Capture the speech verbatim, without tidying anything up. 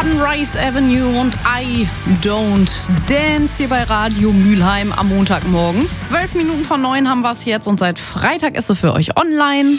Sunrise Avenue und I Don't Dance hier bei Radio Mülheim am Montagmorgen. Zwölf Minuten vor neun haben wir es jetzt und seit Freitag ist es für euch online.